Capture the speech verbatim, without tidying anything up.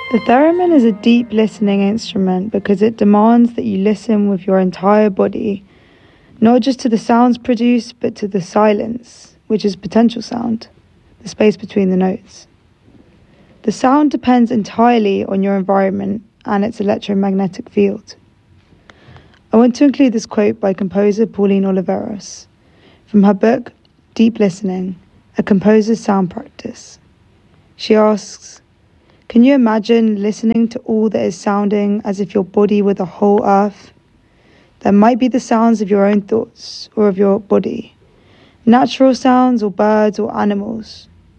The theremin is a deep listening instrument because it demands that you listen with your entire body, not just to the sounds produced, but to the silence, which is potential sound, the space between the notes. The sound depends entirely on your environment and its electromagnetic field. I want to include this quote by composer Pauline Oliveros from her book, Deep Listening, A Composer's Sound Practice. She asks, can you imagine listening to all that is sounding as if your body were the whole earth? There might be the sounds of your own thoughts or of your body, natural sounds or birds or animals,